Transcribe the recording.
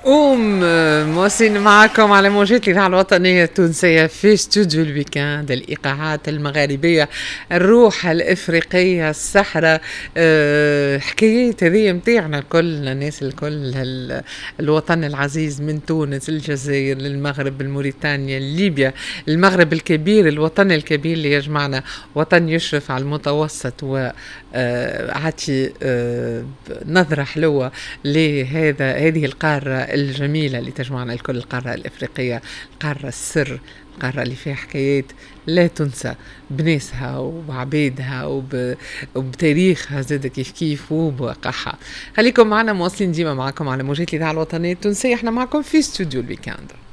مواصلين معكم على موجات الإذاعة الوطنية التونسية في استوديو الويكاند. الإيقاعات المغاربية، الروح الإفريقية، السحرة، حكايات هذه متاعنا الكل، الناس الكل، الوطن العزيز من تونس، الجزائر، المغرب، الموريتانيا، ليبيا، المغرب الكبير، الوطن الكبير اللي يجمعنا، وطن يشرف على المتوسط وعطي نظرة حلوة هذه القارة الجميلة اللي تجمعنا الكل، القارة الإفريقية، القارة السر، القارة اللي فيها حكايات لا تنسى بناسها وبعبيدها وبتاريخها زاد كيف وبواقعها. خليكم معنا مواصلين ديما معكم على موجات الإذاعة الوطنية التونسية، احنا معكم في استوديو الويكاند.